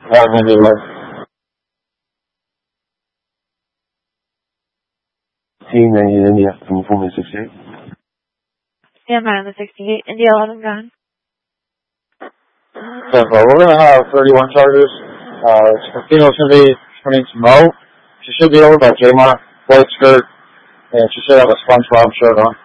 Maybe like Team India from 468. Yeah, I'm on the 68. India 11 gone. So we're going to have 31 chargers. Female's going to be turning to Mo. She should be over by J-Mart, white skirt, and she should have a SpongeBob shirt on.